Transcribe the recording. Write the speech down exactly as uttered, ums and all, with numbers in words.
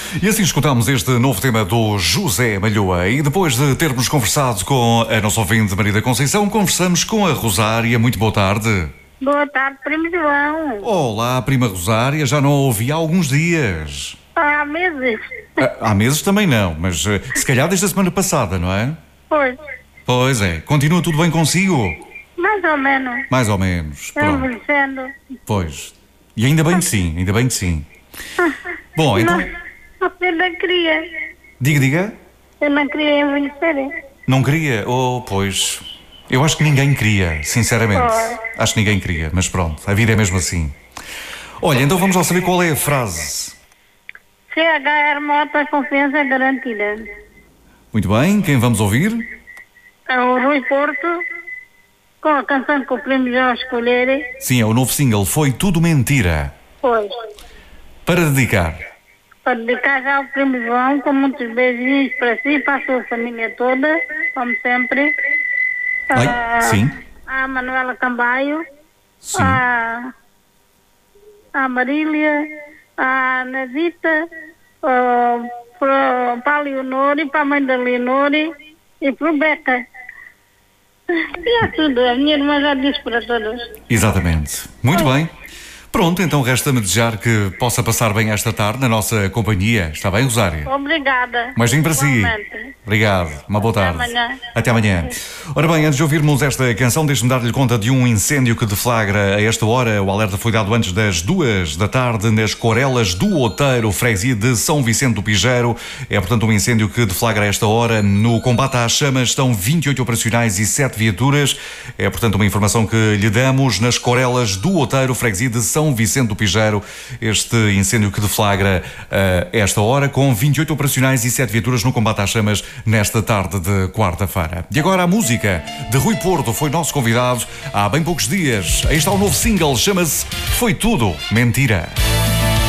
E assim escutamos este novo tema do José Malhoa. E depois de termos conversado com a nossa ouvinte Maria da Conceição, conversamos com a Rosária. Muito boa tarde. Boa tarde, primo João. Olá, prima Rosária. Já não a ouvi há alguns dias. Há meses. Há, há meses também não, mas uh, se calhar desde a semana passada, não é? Pois. Pois é. Continua tudo bem consigo? Mais ou menos. Mais ou menos. Estou envelhecendo. Pois. E ainda bem que sim, ainda bem que sim. Bom, então... Não, eu não queria. Diga, diga. Eu não queria envelhecer. Não queria? Oh, pois... Eu acho que ninguém queria, sinceramente. Oh. Acho que ninguém queria, mas pronto, a vida é mesmo assim. Olha, então vamos lá saber qual é a frase. C H R Mota, confiança garantida. Muito bem, quem vamos ouvir? É o Rui Porto, com a canção que o primo João escolher. Sim, é o novo single, Foi Tudo Mentira. Pois. Para dedicar. Para dedicar já ao primo João, com muitos beijinhos para si e para a sua família toda, como sempre. Ai, Ah, sim. A Manuela Cambaio, Sim. a, a Marília, a Nazita, uh, para, para a Leonor e para a mãe da Leonor e para o Beca. E é tudo, a minha irmã já disse para todas. Exatamente. Muito bem. Pronto, então resta-me desejar que possa passar bem esta tarde na nossa companhia. Está bem, Rosária? Obrigada. Mais bem para si. Igualmente. Obrigado. Uma boa Até tarde. amanhã. Até amanhã. Ora bem, antes de ouvirmos esta canção, deixe-me dar-lhe conta de um incêndio que deflagra a esta hora. O alerta foi dado antes das duas da tarde nas Corelas do Outeiro, freguesia de São Vicente do Pijeiro. É, portanto, um incêndio que deflagra a esta hora. No combate às chamas estão vinte e oito operacionais e sete viaturas. É, portanto, uma informação que lhe damos nas Corelas do Outeiro, freguesia de São Vicente do Pijeiro. Este incêndio que deflagra a esta hora com vinte e oito operacionais e sete viaturas no combate às chamas nesta tarde de quarta-feira. E agora a música de Rui Porto foi nosso convidado há bem poucos dias. Aí está o novo single, chama-se Foi Tudo Mentira.